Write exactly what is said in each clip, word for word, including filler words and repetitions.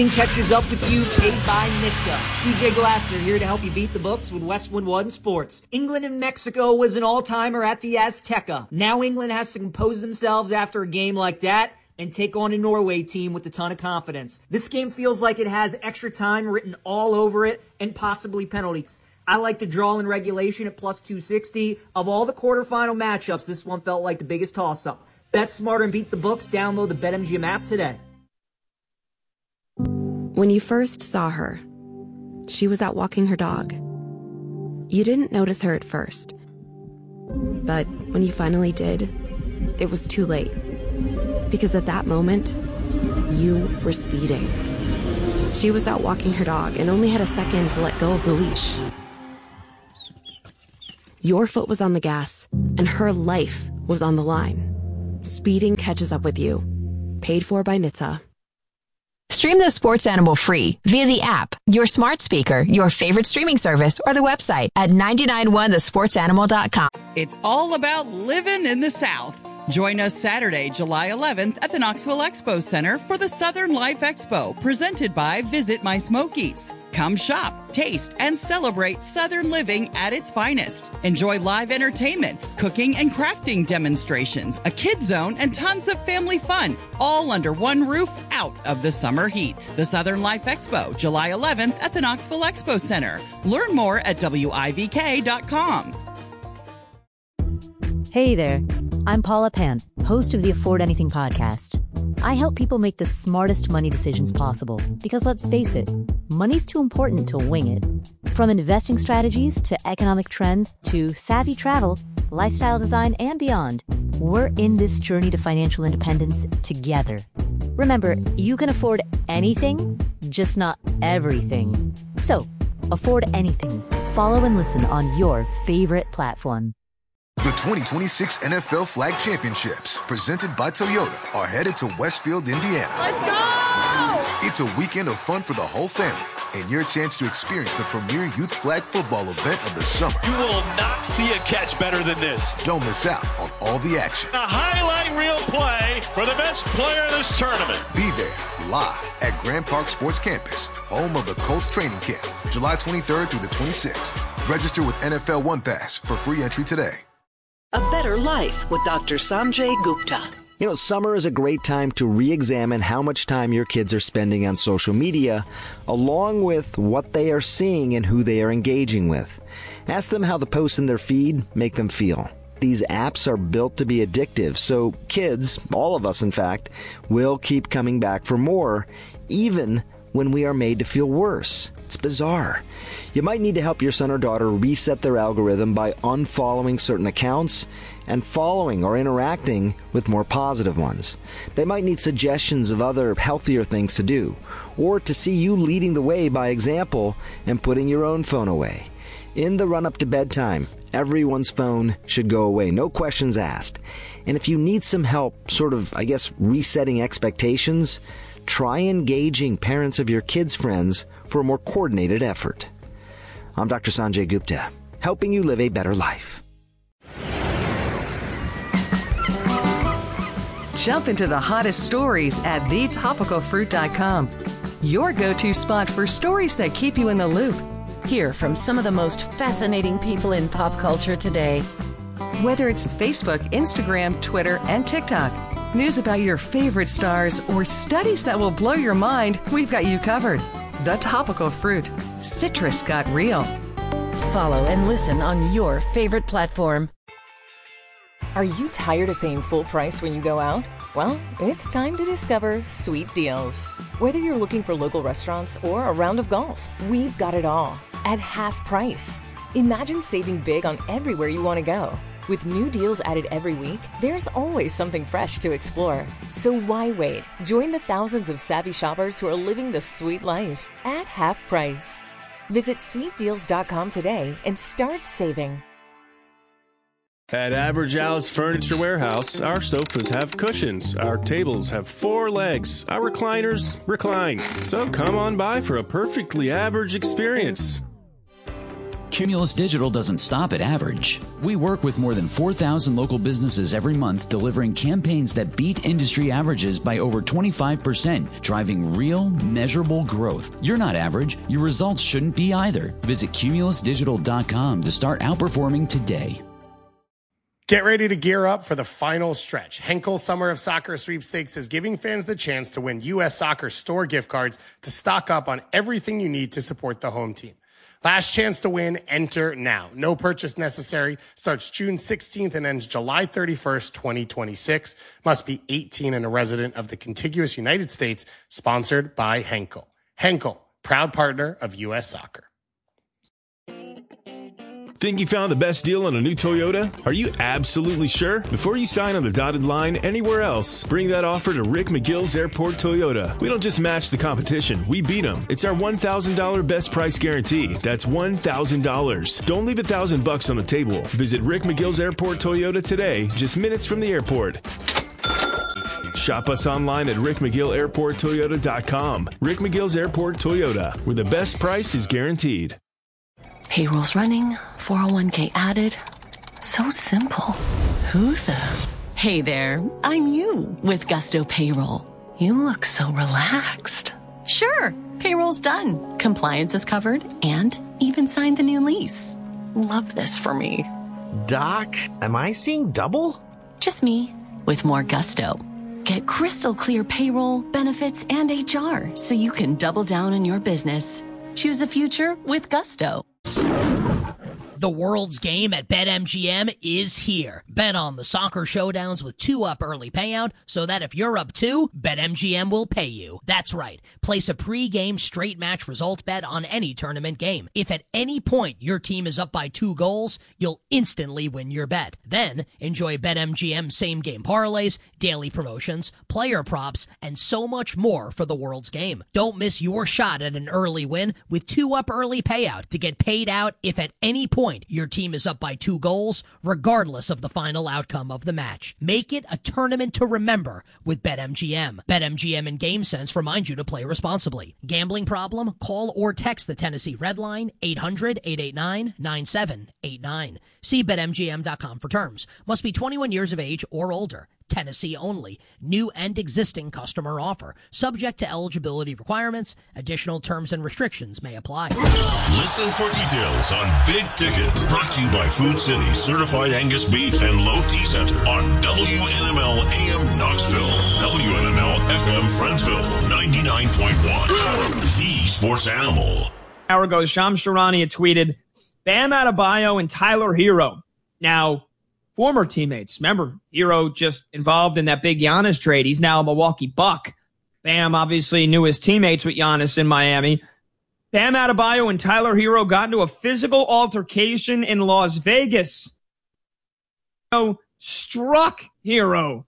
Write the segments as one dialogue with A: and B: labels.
A: Catches up with you, paid by N H T S A. D J Glasser here to help you beat the books with Westwood One Sports. England and Mexico was an all-timer at the Azteca. Now England has to compose themselves after a game like that and take on a Norway team with a ton of confidence. This game feels like it has extra time written all over it and possibly penalties. I like the draw in regulation at plus two sixty. Of all the quarterfinal matchups, this one felt like the biggest toss-up. Bet smarter and beat the books. Download the BetMGM app today.
B: When you first saw her, she was out walking her dog. You didn't notice her at first. But when you finally did, it was too late. Because at that moment, you were speeding. She was out walking her dog and only had a second to let go of the leash. Your foot was on the gas, and her life was on the line. Speeding catches up with you. Paid for by N H T S A.
C: Stream the Sports Animal free via the app, your smart speaker, your favorite streaming service, or the website at nine nine one the sports animal dot com.
D: It's all about living in the South. Join us Saturday, July eleventh at the Knoxville Expo Center for the Southern Life Expo, presented by Visit My Smokies. Come shop, taste, and celebrate Southern living at its finest. Enjoy live entertainment, cooking and crafting demonstrations, a kid zone, and tons of family fun, all under one roof out of the summer heat. The Southern Life Expo, July eleventh at the Knoxville Expo Center. Learn more at W I V K dot com.
E: Hey there, I'm Paula Pant, host of the Afford Anything podcast. I help people make the smartest money decisions possible because, let's face it, money's too important to wing it. From investing strategies to economic trends to savvy travel, lifestyle design, and beyond, we're in this journey to financial independence together. Remember, you can afford anything, just not everything. So, afford anything. Follow and listen on your favorite platform.
F: The twenty twenty-six N F L Flag Championships, presented by Toyota, are headed to Westfield, Indiana.
G: Let's go!
F: It's a weekend of fun for the whole family and your chance to experience the premier youth flag football event of the summer.
G: You will not see a catch better than this.
F: Don't miss out on all the action.
G: A highlight reel play for the best player in this tournament.
F: Be there live at Grand Park Sports Campus, home of the Colts training camp, July twenty-third through the twenty-sixth. Register with N F L One Pass for free entry today.
H: A Better Life with Doctor Sanjay Gupta.
I: You know, summer is a great time to re-examine how much time your kids are spending on social media, along with what they are seeing and who they are engaging with. Ask them how the posts in their feed make them feel. These apps are built to be addictive, so kids, all of us in fact, will keep coming back for more, even when we are made to feel worse. It's bizarre. You might need to help your son or daughter reset their algorithm by unfollowing certain accounts and following or interacting with more positive ones. They might need suggestions of other healthier things to do, or to see you leading the way by example and putting your own phone away. In the run-up to bedtime, everyone's phone should go away, no questions asked. And if you need some help, sort of, I guess, resetting expectations, try engaging parents of your kids' friends for a more coordinated effort. I'm Doctor Sanjay Gupta, helping you live a better life.
J: Jump into the hottest stories at the topical fruit dot com. Your go-to spot for stories that keep you in the loop.
K: Hear from some of the most fascinating people in pop culture today.
J: Whether it's Facebook, Instagram, Twitter, and TikTok, news about your favorite stars, or studies that will blow your mind, we've got you covered. The Topical Fruit. Citrus got real.
K: Follow and listen on your favorite platform.
L: Are you tired of paying full price when you go out? Well, it's time to discover Sweet Deals. Whether you're looking for local restaurants or a round of golf, we've got it all at half price. Imagine saving big on everywhere you want to go. With new deals added every week, there's always something fresh to explore. So why wait? Join the thousands of savvy shoppers who are living the sweet life at half price. Visit sweet deals dot com today and start saving.
M: At Average Al's Furniture Warehouse, our sofas have cushions, our tables have four legs, our recliners recline. So come on by for a perfectly average experience.
N: Cumulus Digital doesn't stop at average. We work with more than four thousand local businesses every month, delivering campaigns that beat industry averages by over twenty-five percent, driving real, measurable growth. You're not average. Your results shouldn't be either. Visit cumulus digital dot com to start outperforming today.
O: Get ready to gear up for the final stretch. Henkel Summer of Soccer Sweepstakes is giving fans the chance to win U S Soccer store gift cards to stock up on everything you need to support the home team. Last chance to win, enter now. No purchase necessary. Starts June sixteenth and ends July thirty-first, twenty twenty-six. Must be eighteen and a resident of the contiguous United States. Sponsored by Henkel. Henkel, proud partner of U S Soccer.
M: Think you found the best deal on a new Toyota? Are you absolutely sure? Before you sign on the dotted line anywhere else, bring that offer to Rick McGill's Airport Toyota. We don't just match the competition, we beat them. It's our one thousand dollars best price guarantee. That's one thousand dollars. Don't leave a thousand bucks on the table. Visit Rick McGill's Airport Toyota today, just minutes from the airport. Shop us online at rick mcgill airport toyota dot com. Rick McGill's Airport Toyota, where the best price is guaranteed.
K: Payroll's running, four oh one k added. So simple. Who the? Hey there, I'm you with Gusto Payroll. You look so relaxed. Sure, payroll's done. Compliance is covered and even signed the new lease. Love this for me.
P: Doc, am I seeing double?
K: Just me with more gusto. Get crystal clear payroll, benefits, and H R so you can double down on your business. Choose a future with Gusto.
Q: The world's game at BetMGM is here. Bet on the soccer showdowns with two up early payout so that if you're up two, BetMGM will pay you. That's right. Place a pre-game straight match result bet on any tournament game. If at any point your team is up by two goals, you'll instantly win your bet. Then enjoy BetMGM same game parlays, daily promotions, player props, and so much more for the world's game. Don't miss your shot at an early win with two up early payout to get paid out if at any point your team is up by two goals, regardless of the final outcome of the match. Make it a tournament to remember with BetMGM. BetMGM and GameSense remind you to play responsibly. Gambling problem? Call or text the Tennessee Red Line, eight hundred, eight eight nine, nine seven eight nine. See Bet M G M dot com for terms. Must be twenty-one years of age or older. Tennessee only. New and existing customer offer. Subject to eligibility requirements. Additional terms and restrictions may apply.
R: Listen for details on Big Ticket. Brought to you by Food City Certified Angus Beef and Low T Center on W N M L A M Knoxville, W N M L F M Friendsville, ninety-nine point one. The Sports Animal.
S: Hour ago, Shams Charania had tweeted, Bam Adebayo and Tyler Hero. Now, former teammates. Remember, Hero just involved in that big Giannis trade. He's now a Milwaukee Buck. Bam obviously knew his teammates with Giannis in Miami. Bam Adebayo and Tyler Hero got into a physical altercation in Las Vegas. Hero struck Hero.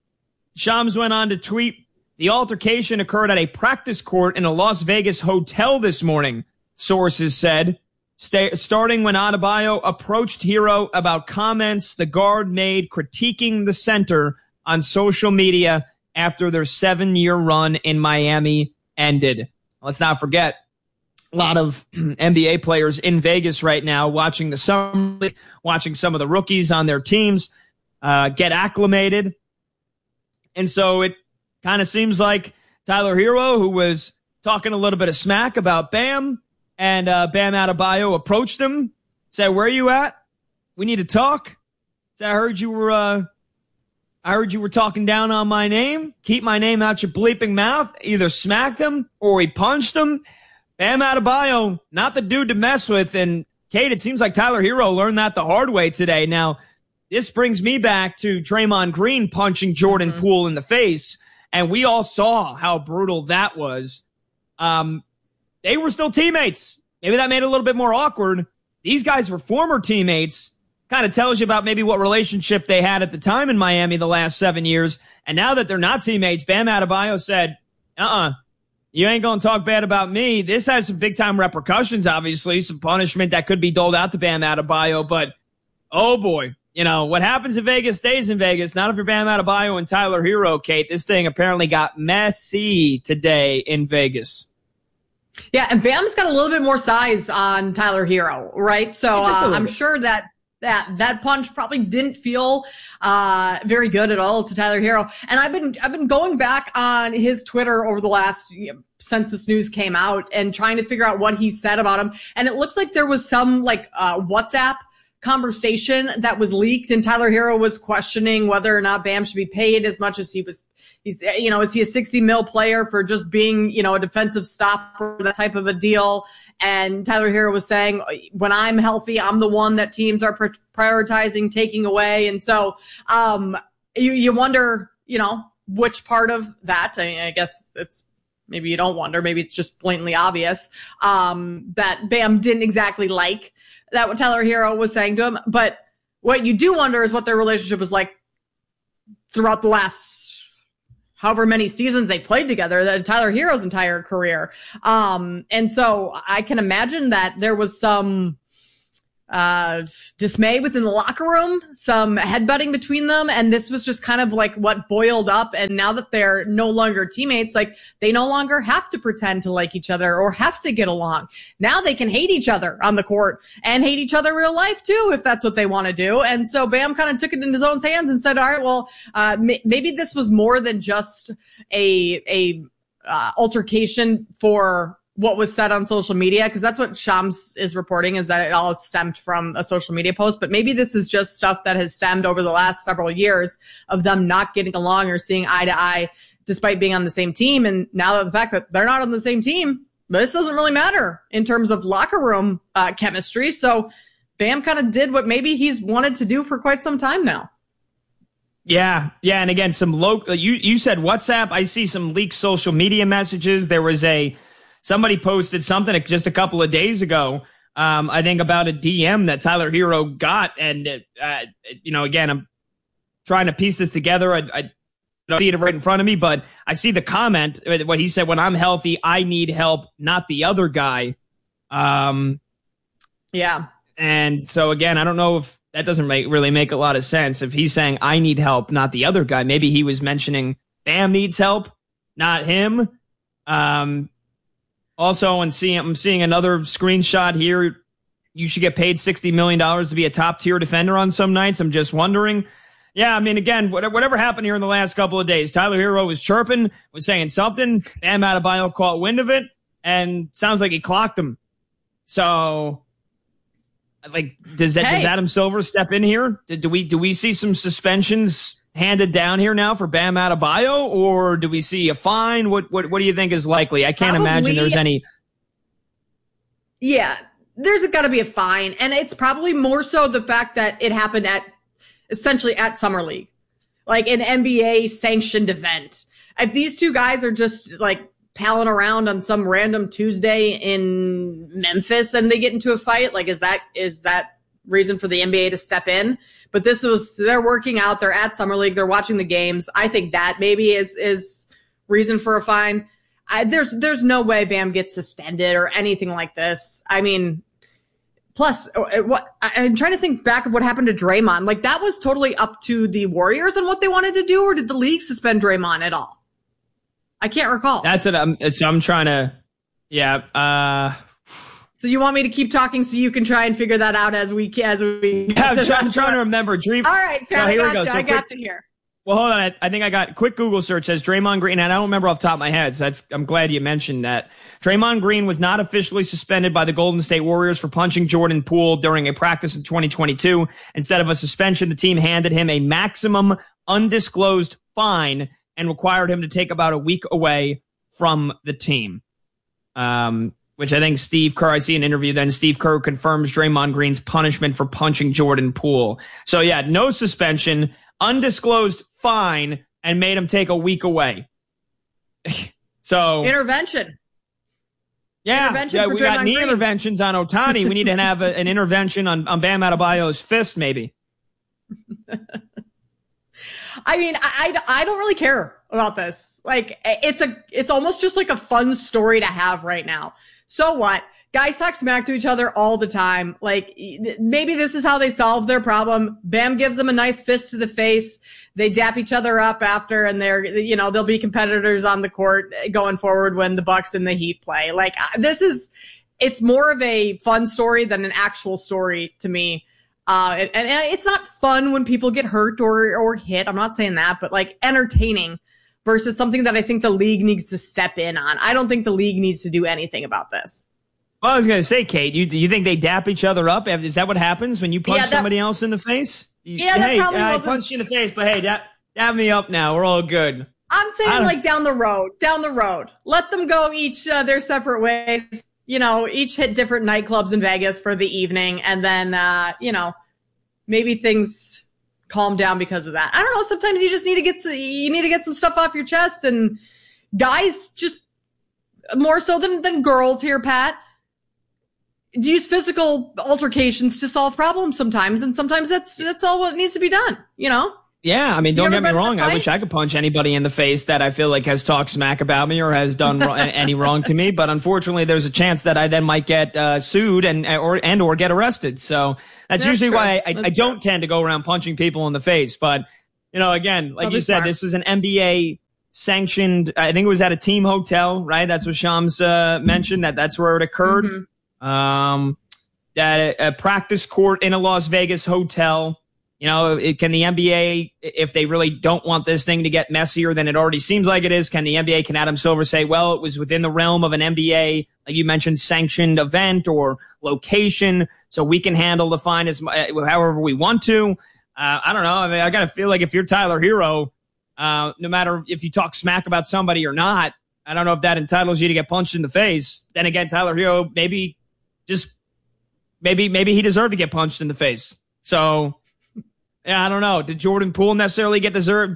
S: Shams went on to tweet, the altercation occurred at a practice court in a Las Vegas hotel this morning, sources said. St- starting when Adebayo approached Hero about comments the guard made critiquing the center on social media after their seven-year run in Miami ended. Let's not forget, a lot of N B A players in Vegas right now watching the summer league, watching some of the rookies on their teams uh, get acclimated. And so it kind of seems like Tyler Hero, who was talking a little bit of smack about Bam, and uh, Bam Adebayo approached him, said, where are you at? We need to talk. Said, I heard you were, uh, I heard you were talking down on my name. Keep my name out your bleeping mouth. Either smacked him or he punched him. Bam Adebayo, not the dude to mess with. And Kate, it seems like Tyler Hero learned that the hard way today. Now, this brings me back to Draymond Green punching Jordan mm-hmm. Poole in the face. And we all saw how brutal that was. Um, They were still teammates. Maybe that made it a little bit more awkward. These guys were former teammates. Kind of tells you about maybe what relationship they had at the time in Miami the last seven years. And now that they're not teammates, Bam Adebayo said, uh-uh, you ain't going to talk bad about me. This has some big-time repercussions, obviously, some punishment that could be doled out to Bam Adebayo. But, oh, boy, you know, what happens in Vegas stays in Vegas. Not if you're Bam Adebayo and Tyler Hero, Kate. This thing apparently got messy today in Vegas.
T: Yeah, and Bam's got a little bit more size on Tyler Hero, right? So uh, I'm sure that that that punch probably didn't feel uh very good at all to Tyler Hero. And I've been I've been going back on his Twitter over the last you know, since this news came out and trying to figure out what he said about him. And it looks like there was some like uh WhatsApp conversation that was leaked, and Tyler Hero was questioning whether or not Bam should be paid as much as he was. He's, you know, is he a sixty mil player for just being, you know, a defensive stopper, that type of a deal? And Tyler Hero was saying, when I'm healthy, I'm the one that teams are pr- prioritizing taking away. And so, um, you, you wonder, you know, which part of that, I mean, I guess it's, maybe you don't wonder, maybe it's just blatantly obvious, um, that Bam didn't exactly like that what Tyler Hero was saying to him. But what you do wonder is what their relationship was like throughout the last however many seasons they played together, that Tyler Hero's entire career. Um, and so I can imagine that there was some uh, dismay within the locker room, some headbutting between them. And this was just kind of like what boiled up. And now that they're no longer teammates, like they no longer have to pretend to like each other or have to get along. Now they can hate each other on the court and hate each other in real life too, if that's what they want to do. And so Bam kind of took it in his own hands and said, all right, well, uh, m- maybe this was more than just a, a, uh, altercation for what was said on social media, because that's what Shams is reporting, is that it all stemmed from a social media post. But maybe this is just stuff that has stemmed over the last several years of them not getting along or seeing eye to eye despite being on the same team. And now that the fact that they're not on the same team, this doesn't really matter in terms of locker room uh, chemistry. So Bam kind of did what maybe he's wanted to do for quite some time now.
S: Yeah, yeah, and again, some local. You you said WhatsApp. I see some leaked social media messages. There was a somebody posted something just a couple of days ago. Um, I think about a D M that Tyler Hero got, and uh, you know, again, I'm trying to piece this together. I, I don't see it right in front of me, but I see the comment. What he said: "When I'm healthy, I need help, not the other guy." Um,
T: yeah,
S: and so again, I don't know if. That doesn't make, really make a lot of sense. If he's saying, I need help, not the other guy, maybe he was mentioning Bam needs help, not him. Um, also, and seeing, I'm seeing another screenshot here. You should get paid sixty million dollars to be a top-tier defender on some nights. I'm just wondering. Yeah, I mean, again, whatever happened here in the last couple of days, Tyler Hero was chirping, was saying something. Bam Adebayo caught wind of it, and sounds like he clocked him. So... Like, does that, hey. does Adam Silver step in here? Do, do we do we see some suspensions handed down here now for Bam Adebayo, or do we see a fine? What what what do you think is likely? I can't Probably, imagine there's any.
T: Yeah, there's got to be a fine, and it's probably more so the fact that it happened at essentially at Summer League, like an N B A sanctioned event. If these two guys are just like palling around on some random Tuesday in Memphis and they get into a fight, like, is that, is that reason for the N B A to step in? But this was, they're working out, they're at Summer League, they're watching the games. I think that maybe is, is reason for a fine. I, there's, there's no way Bam gets suspended or anything like this. I mean, plus what, I'm trying to think back of what happened to Draymond. Like, that was totally up to the Warriors and what they wanted to do, or did the league suspend Draymond at all? I can't recall.
S: That's it. I'm, so I'm trying to, yeah. Uh,
T: so you want me to keep talking so you can try and figure that out as we as we.
S: Yeah, I'm, try, I'm trying to remember. Dream.
T: All right,
S: so here
T: I
S: we go. So
T: I got
S: quick,
T: to hear.
S: Well, hold on. I, I think I got quick Google search says Draymond Green, and I don't remember off the top of my head. So that's I'm glad you mentioned that. Draymond Green was not officially suspended by the Golden State Warriors for punching Jordan Poole during a practice in twenty twenty-two. Instead of a suspension, the team handed him a maximum undisclosed fine and required him to take about a week away from the team, um, which I think Steve Kerr, I see an interview then, Steve Kerr confirms Draymond Green's punishment for punching Jordan Poole. So yeah, no suspension, undisclosed fine, and made him take a week away. So
T: intervention.
S: Yeah,
T: intervention
S: yeah
T: for
S: we
T: Draymond
S: got knee
T: Green.
S: interventions on Ohtani. We need to have a, an intervention on, on Bam Adebayo's fist, maybe.
T: I mean, I, I don't really care about this. Like, it's a, it's almost just like a fun story to have right now. So what? guys talk smack to each other all the time. Like, maybe this is how they solve their problem. Bam gives them a nice fist to the face. They dap each other up after, and they're, you know, they'll be competitors on the court going forward when the Bucks and the Heat play. Like, this is, it's more of a fun story than an actual story to me. Uh, and, and it's not fun when people get hurt or, or hit. I'm not saying that, but like entertaining versus something that I think the league needs to step in on. I don't think the league needs to do anything about this.
S: Well, I was going to say, Kate, you you think they dap each other up? Is that what happens when you punch yeah, that, somebody else in the face? You,
T: yeah, that
S: hey,
T: probably
S: I
T: wasn't...
S: punched you in the face, but hey, dap, dap me up now. We're all good.
T: I'm saying like down the road, down the road. Let them go each uh, their separate ways. You know, each hit different nightclubs in Vegas for the evening, and then, uh, you know, maybe things calm down because of that. I don't know. Sometimes you just need to get you need to get some stuff off your chest, and guys just more so than than girls here, Pat, use physical altercations to solve problems sometimes, and sometimes that's that's all what needs to be done, you know?
S: Yeah, I mean, don't get me wrong. I wish I could punch anybody in the face that I feel like has talked smack about me or has done wrong, any wrong to me, but unfortunately there's a chance that I then might get uh, sued and or and or get arrested. So that's, that's usually true. why I, I, I don't tend to go around punching people in the face. But, you know, again, like you said, smart. This is an N B A sanctioned, I think it was at a team hotel, right? That's what Shams uh, mentioned, that that's where it occurred. Mm-hmm. Um, that a, a practice court in a Las Vegas hotel. You know, it, can the N B A, if they really don't want this thing to get messier than it already seems like it is, can the N B A, can Adam Silver say, well, it was within the realm of an N B A, like you mentioned, sanctioned event or location, so we can handle the fine as however we want to? Uh, I don't know. I mean, I got to feel like if you're Tyler Herro, uh, no matter if you talk smack about somebody or not, I don't know if that entitles you to get punched in the face. Then again, Tyler Herro, maybe just, maybe, maybe he deserved to get punched in the face. So, yeah, I don't know. Did Jordan Poole necessarily get deserved